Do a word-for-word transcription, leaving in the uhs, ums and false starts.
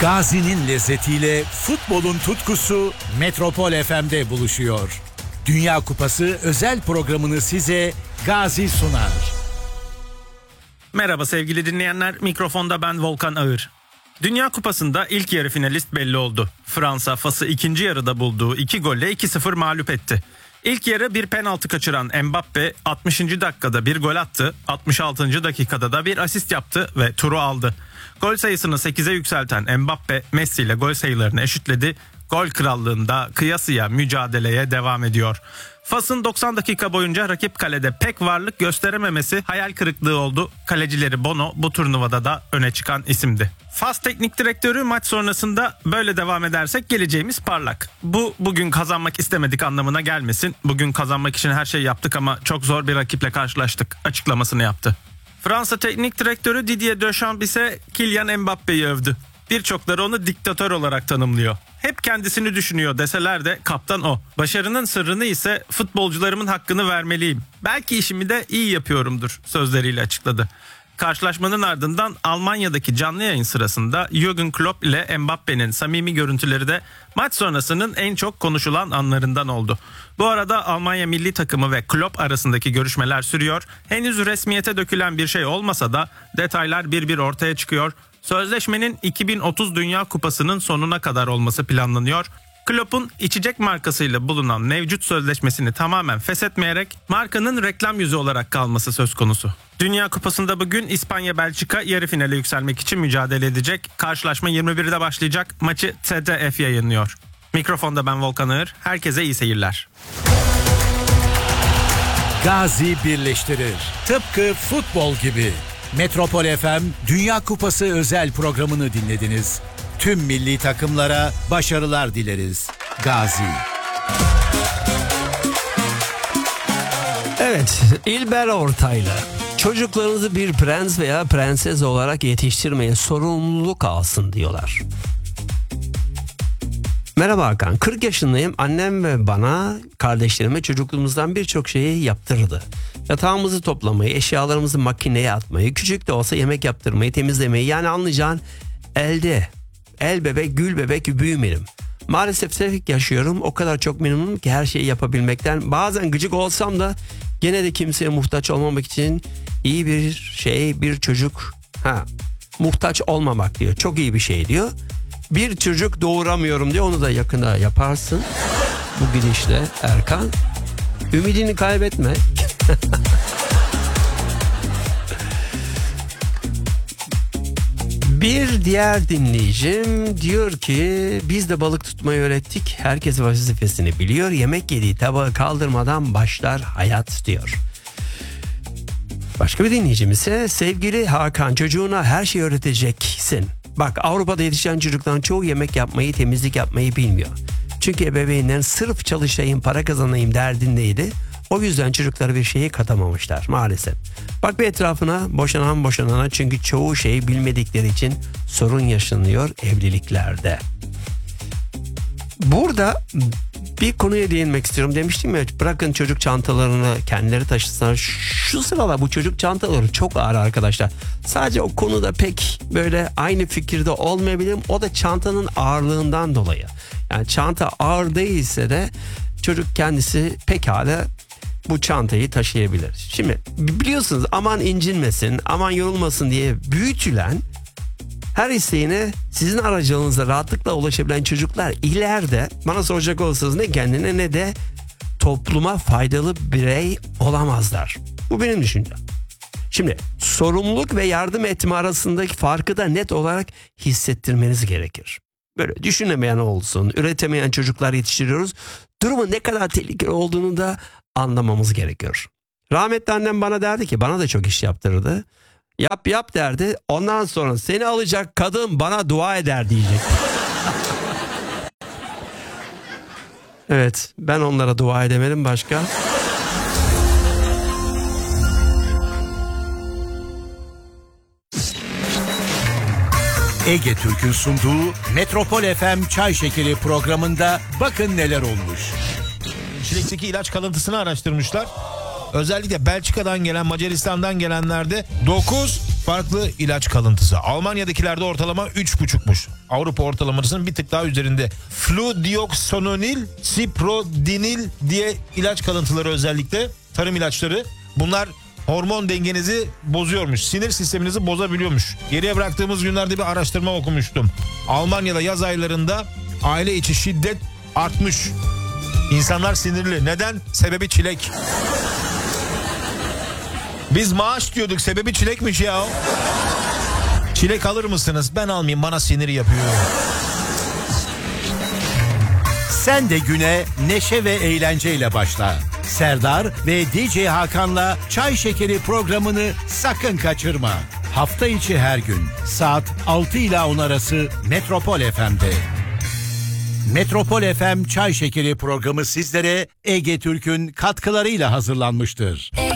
Gazi'nin lezzetiyle futbolun tutkusu Metropol F M'de buluşuyor. Dünya Kupası özel programını size Gazi sunar. Merhaba sevgili dinleyenler, mikrofonda ben Volkan Ağır. Dünya Kupası'nda ilk yarı finalist belli oldu. Fransa, Fas'ı ikinci yarıda bulduğu iki golle iki sıfır mağlup etti. İlk yarı bir penaltı kaçıran Mbappe altmışıncı dakikada bir gol attı, altmış altıncı dakikada da bir asist yaptı ve turu aldı. Gol sayısını sekize yükselten Mbappe, Messi ile gol sayılarını eşitledi. Gol krallığında kıyasıya mücadeleye devam ediyor. Fas'ın doksan dakika boyunca rakip kalede pek varlık gösterememesi hayal kırıklığı oldu. Kalecileri Bono bu turnuvada da öne çıkan isimdi. Fas teknik direktörü maç sonrasında böyle devam edersek geleceğimiz parlak. Bu bugün kazanmak istemedik anlamına gelmesin. Bugün kazanmak için her şeyi yaptık ama çok zor bir rakiple karşılaştık açıklamasını yaptı. Fransa teknik direktörü Didier Deschamps ise Kylian Mbappe'yi övdü. Birçokları onu diktatör olarak tanımlıyor. Hep kendisini düşünüyor deseler de kaptan o. Başarının sırrını ise futbolcularımın hakkını vermeliyim. Belki işimi de iyi yapıyorumdur sözleriyle açıkladı. Karşılaşmanın ardından Almanya'daki canlı yayın sırasında Jürgen Klopp ile Mbappe'nin samimi görüntüleri de maç sonrasının en çok konuşulan anlarından oldu. Bu arada Almanya milli takımı ve Klopp arasındaki görüşmeler sürüyor. Henüz resmiyete dökülen bir şey olmasa da detaylar bir bir ortaya çıkıyor. Sözleşmenin iki bin otuz Dünya Kupası'nın sonuna kadar olması planlanıyor. Klopp'un içecek markasıyla bulunan mevcut sözleşmesini tamamen feshetmeyerek markanın reklam yüzü olarak kalması söz konusu. Dünya Kupası'nda bugün İspanya-Belçika yarı finale yükselmek için mücadele edecek. Karşılaşma yirmi birde başlayacak. Maçı T D F yayınlıyor. Mikrofonda ben Volkan Ağır. Herkese iyi seyirler. Gazi birleştirir. Tıpkı futbol gibi. Metropol F M Dünya Kupası özel programını dinlediniz. Tüm milli takımlara başarılar dileriz. Gazi. Evet, İlber Ortaylı. Çocuklarınızı bir prens veya prenses olarak yetiştirmeyin, sorumluluk alsın diyorlar. Merhaba Hakan, kırk yaşındayım. Annem ve bana, kardeşlerime çocukluğumuzdan birçok şeyi yaptırdı. Yatağımızı toplamayı, eşyalarımızı makineye atmayı, küçük de olsa yemek yaptırmayı, temizlemeyi, yani anlayacağın elde, el bebek, gül bebek büyümedim. Maalesef sefik yaşıyorum, o kadar çok memnunum ki her şeyi yapabilmekten. Bazen gıcık olsam da gene de kimseye muhtaç olmamak için iyi bir şey, bir çocuk, ha muhtaç olmamak diyor, çok iyi bir şey diyor. Bir çocuk doğuramıyorum diyor, onu da yakında yaparsın. Bu gidişle Erkan, ümidini kaybetme. Bir diğer dinleyicim diyor ki biz de balık tutmayı öğrettik. Herkes vazifesini biliyor. Yemek yediği tabağı kaldırmadan başlar hayat diyor. Başka bir dinleyicim ise sevgili Hakan, çocuğuna her şeyi öğreteceksin. Bak, Avrupa'da yetişen çocukların çoğu yemek yapmayı, temizlik yapmayı bilmiyor. Çünkü ebeveynler sırf çalışayım, para kazanayım derdindeydi. O yüzden çocuklara bir şeyi katamamışlar maalesef. Bak bir etrafına, boşanan boşanana, çünkü çoğu şeyi bilmedikleri için sorun yaşanıyor evliliklerde. Burada bir konuya değinmek istiyorum. Demiştim ya, bırakın çocuk çantalarını kendileri taşısınlar. Şu sıralar bu çocuk çantaları çok ağır arkadaşlar. Sadece o konuda pek böyle aynı fikirde olmayabilirim. O da çantanın ağırlığından dolayı. Yani çanta ağır değilse de çocuk kendisi pekala bu çantayı taşıyabilir. Şimdi biliyorsunuz, aman incinmesin, aman yorulmasın diye büyütülen, her isteğine sizin aracılığınızla rahatlıkla ulaşabilen çocuklar ileride bana soracak olursanız ne kendine ne de topluma faydalı birey olamazlar. Bu benim düşüncem. Şimdi sorumluluk ve yardım etme arasındaki farkı da net olarak hissettirmeniz gerekir. Böyle düşünemeyen olsun, üretemeyen çocuklar yetiştiriyoruz. Durumun ne kadar tehlikeli olduğunu da anlamamız gerekiyor. Rahmetli annem bana derdi ki, bana da çok iş yaptırırdı. Yap yap derdi. Ondan sonra seni alacak kadın bana dua eder diyecek. Evet, ben onlara dua edemedim başka. Ege Türk'ün sunduğu Metropol F M Çay Şekeri programında bakın neler olmuş. Çilekteki ilaç kalıntısını araştırmışlar. Özellikle Belçika'dan gelen, Macaristan'dan gelenlerde dokuz farklı ilaç kalıntısı. Almanya'dakilerde ortalama üç buçukmuş. Avrupa ortalamasının bir tık daha üzerinde. Fludioksanonil, ciprodinil diye ilaç kalıntıları, özellikle tarım ilaçları. Bunlar hormon dengenizi bozuyormuş. Sinir sisteminizi bozabiliyormuş. Geriye bıraktığımız günlerde bir araştırma okumuştum. Almanya'da yaz aylarında aile içi şiddet artmış. İnsanlar sinirli. Neden? Sebebi çilek. Biz maaş diyorduk, sebebi çilekmiş ya. Çilek alır mısınız? Ben almayayım, bana sinir yapıyor. Sen de güne neşe ve eğlenceyle başla. Serdar ve D J Hakan'la Çay Şekeri programını sakın kaçırma. Hafta içi her gün saat altı ila on arası Metropol F M'de. Metropol F M Çay Şekeri programı sizlere Ege Türk'ün katkılarıyla hazırlanmıştır.